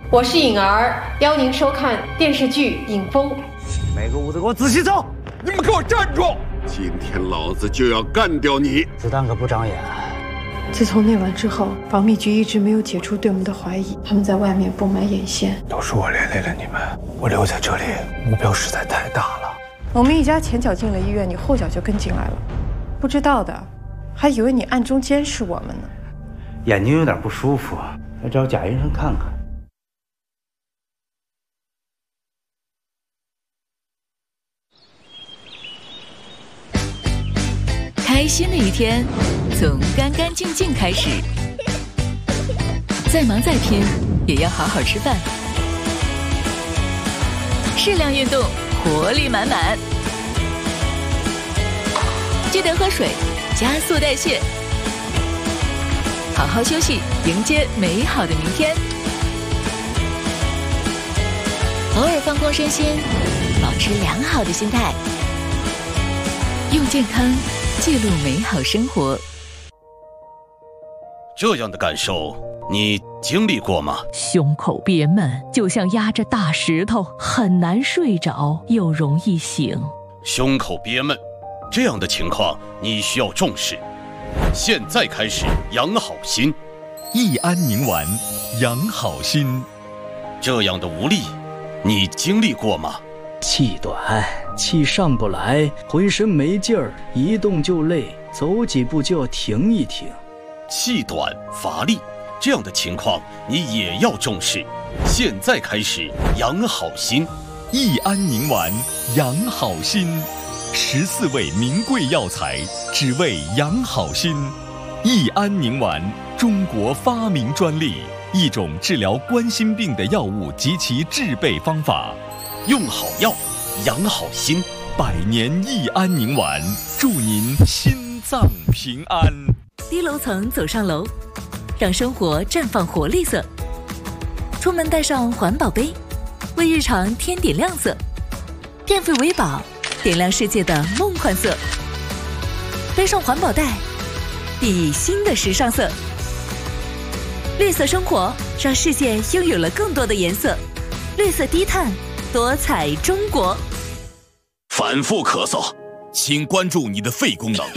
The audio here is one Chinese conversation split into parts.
我是颖儿，邀您收看电视剧《影风》。 每个屋子给我仔细走！ 你们给我站住！今天老子就要干掉你！ 子弹可不长眼。 自从那晚之后，保密局一直没有解除对我们的怀疑，他们在外面布满眼线。 都是我连累了你们，我留在这里目标实在太大了。 我们一家前脚进了医院，你后脚就跟进来了，不知道的还以为你暗中监视我们呢。 眼睛有点不舒服，来找贾医生看看。 开心的一天从干干净净开始，再忙再拼也要好好吃饭，适量运动，活力满满，记得喝水，加速代谢，好好休息，迎接美好的明天。偶尔放空身心，保持良好的心态，用健康记录美好生活。 这样的感受你经历过吗？ 胸口憋闷，就像压着大石头，很难睡着，又容易醒。 胸口憋闷，这样的情况你需要重视。现在开始养好心， 益安宁丸养好心。 这样的无力你经历过吗？ 气短，气上不来，浑身没劲儿，一动就累，走几步就要停一停。 气短乏力，这样的情况你也要重视。现在开始养好心， 益安宁丸养好心，14味名贵药材，只为养好心。益安宁丸，中国发明专利，一种治疗冠心病的药物及其制备方法。 用好药，养好心 ，100年益安宁丸，祝您心脏平安。 低楼层走上楼，让生活绽放活力色。出门带上环保杯，为日常添点亮色。电费为宝，点亮世界的梦幻色。背上环保袋，熠熠新的时尚色。绿色生活，让世界拥有了更多的颜色。绿色低碳，多彩中国。 反复咳嗽，请关注你的肺功能。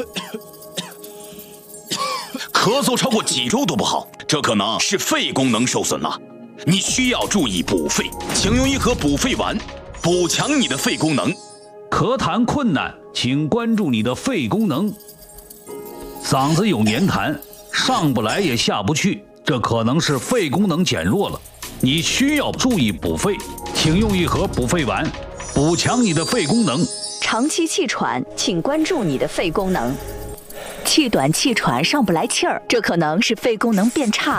咳嗽超过几周都不好，这可能是肺功能受损了。你需要注意补肺，请用一盒补肺丸，补强你的肺功能。 咳痰困难，请关注你的肺功能。嗓子有黏痰，上不来也下不去，这可能是肺功能减弱了。你需要注意补肺，请用一盒补肺丸，补强你的肺功能。 长期气喘，请关注你的肺功能。气短气喘上不来气儿，这可能是肺功能变差了。